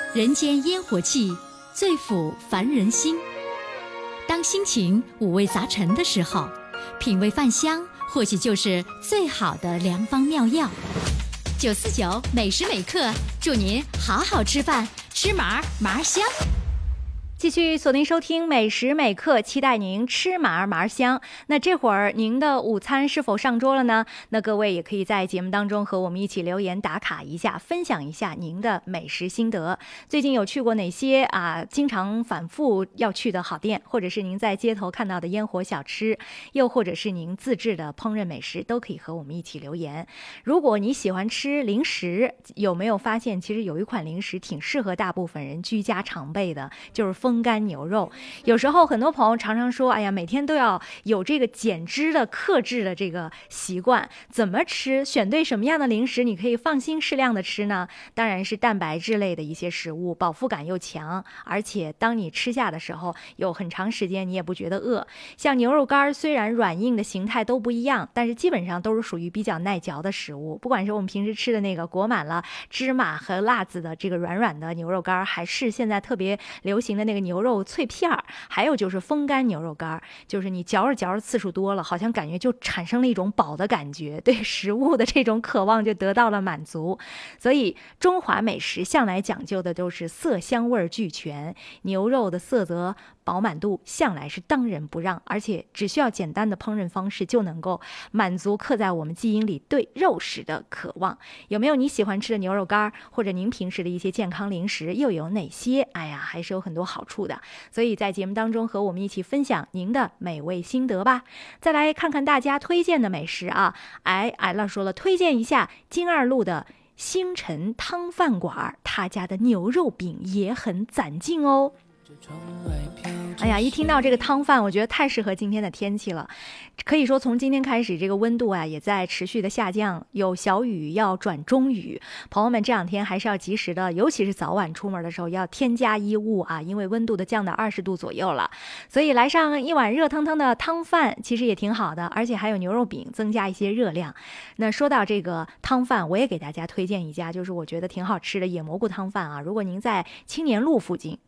人间烟火气，最抚凡人心。当心情五味杂陈的时候，品味饭香或许就是最好的良方妙药。949每时每刻，祝您好好吃饭，吃麻麻香。 继续锁定收听每时每刻，期待您吃麻麻香。那这会儿您的午餐是否上桌了呢？那各位也可以在节目当中和我们一起留言打卡一下，分享一下您的美食心得。最近有去过哪些经常反复要去的好店，或者是您在街头看到的烟火小吃，又或者是您自制的烹饪美食，都可以和我们一起留言。如果你喜欢吃零食，有没有发现其实有一款零食挺适合大部分人居家常备的，就是风干牛肉。有时候很多朋友常常说，哎呀，每天都要有这个减脂的克制的这个习惯，怎么吃，选对什么样的零食你可以放心适量的吃呢？当然是蛋白质类的一些食物，饱腹感又强，而且当你吃下的时候有很长时间你也不觉得饿。像牛肉干虽然软硬的形态都不一样，但是基本上都是属于比较耐嚼的食物，不管是我们平时吃的那个裹满了芝麻和辣子的这个软软的牛肉干，还是现在特别流行的那个牛肉脆片儿，还有就是风干牛肉干，就是你嚼着嚼着次数多了，好像感觉就产生了一种饱的感觉，对食物的这种渴望就得到了满足。所以中华美食向来讲究的都是色香味俱全，牛肉的色泽饱满度向来是当仁不让，而且只需要简单的烹饪方式就能够满足刻在我们基因里对肉食的渴望。有没有你喜欢吃的牛肉干，或者您平时的一些健康零食又有哪些？哎呀，还是有很多好处的。所以在节目当中和我们一起分享您的美味心得吧。再来看看大家推荐的美食啊，艾拉说了，推荐一下金二路的星辰汤饭馆，他家的牛肉饼也很攒劲哦。哎呀，一听到这个汤饭，我觉得太适合今天的天气了。可以说从今天开始，这个温度也在持续的下降，有小雨要转中雨。朋友们这两天还是要及时的，尤其是早晚出门的时候要添加衣物啊，因为温度的降到20度左右了。所以来上一碗热腾腾的汤饭其实也挺好的，而且还有牛肉饼，增加一些热量。那说到这个汤饭，我也给大家推荐一家，就是我觉得挺好吃的野蘑菇汤饭啊。如果您在青年路附近